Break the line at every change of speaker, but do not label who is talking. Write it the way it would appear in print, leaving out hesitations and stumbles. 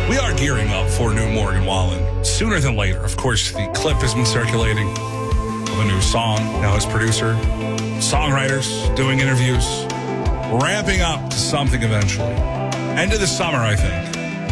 We are gearing up for new Morgan Wallen sooner than later. Of course, the clip has been circulating of a new song. Now his producer, songwriters, doing interviews, ramping up to something eventually. End of the summer, I think.